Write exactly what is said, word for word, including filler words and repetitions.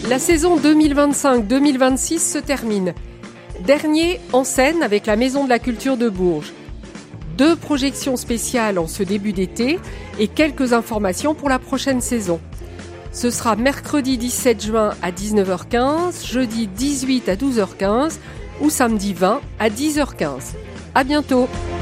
La saison deux mille vingt-cinq deux mille vingt-six se termine. Dernier en scène avec la Maison de la Culture de Bourges. Deux projections spéciales en ce début d'été et quelques informations pour la prochaine saison. Ce sera mercredi dix-sept juin à dix-neuf heures quinze, jeudi dix-huit à douze heures quinze ou samedi vingt à dix heures quinze. À bientôt!